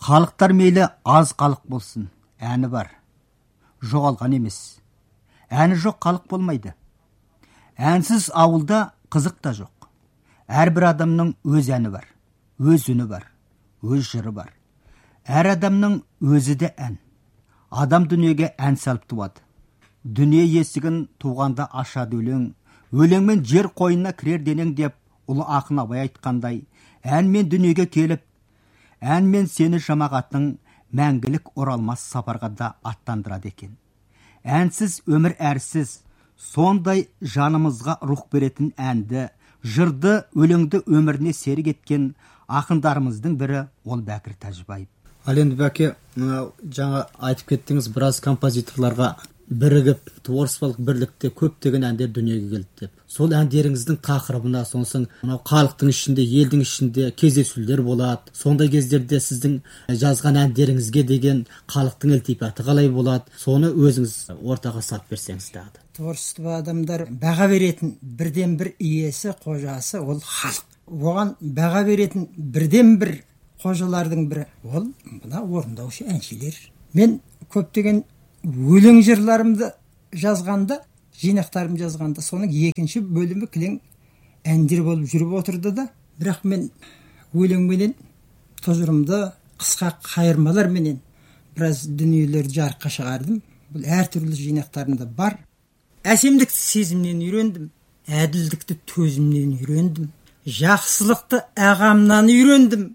Халықтар мейлі аз халық болсын, әні бар. Жоғалған емес. Әні жоқ халық болмайды. Әнсіз ауылда қызық та жоқ. Әрбір адамның өз әні бар, өз үні бар, өз жыры бар. Әр адамның өзі де ән. Адам дүниеге ән салып туады. Дүние есігін туғанда ашады өлең. Өлеңмен жер қойнына кірер денең деп ұлы ақын Абай айтқандай, әнмен дүниеге келіп, әнмен сені жамағатың мәңгілік оралмас сапарға да аттандырады екен. Әнсіз өмір әрсіз, сондай жанымызға рух беретін әнді, жырды, өлеңді өміріне серік еткен ақындарымыздың бірі ол Бәкір Тәжібаев. Ал енді Бәке, жаңа айтып кеттіңіз, біраз композиторларға бірігіп, творчестволық бірлікте көптеген әндер дүниеге келді деп. Сол әндеріңіздің тақырыбына, сонсоң халықтың ішінде, елдің ішінде кездесулер болады. Сондай кездерде сіздің жазған әндеріңізге деген халықтың ілтипаты қалай болады? Соны өзіңіз ортаға салып берсеңіз дағы. Творчество адамдар баға беретін бірден бір иесі, қожасы ол халық. Оған баға беретін бірден бір қожалардың бірі ол мына орындаушы әншілер. Мен көптеген өлең жырларымды жазғанда, жинақтарым жазғанда, соның екінші бөлімі кілең әндер болып жүріп отырды да, бірақ мен өлеңменен тұжырымды қысқа қайырмаларменен біраз дүниелерді жарыққа шығардым. Бұл әртүрлі жинақтарымда бар. Әсемдікті сезімнен үйрендім, әділдікті төзімнен үйрендім, жақсылықты ағамнан үйрендім,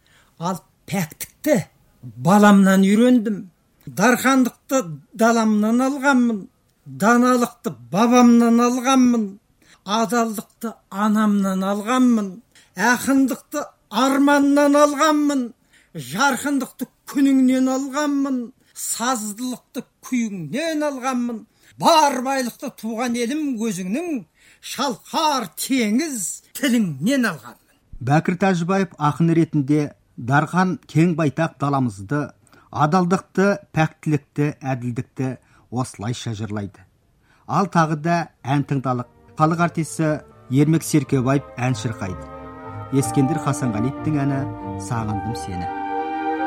ал пәктікті баламнан үйрендім. Дархандықты даламнан алғанмын, даналықты бабамнан алғанмын, адалдықты анамнан алғанмын, ақындықты арманнан алғанмын, жарқындықты күніңнен алғанмын, саздылықты күйіңнен алғанмын, бар байлықты туған елім өзіңнің, шалқар теңіз тіліңнен алғанмын. Бәкір Тәжібаев ақын ретінде дархан кең байтақ даламызды, адалдықты, пәктілікті, әділдікті осылайша жырлайды. Ал тағы да ән тыңдалық. Халық артисі Ермек Серкебаев ән шырқайды. Ескендір Хасанғалиевтің әні «Сағындым сені».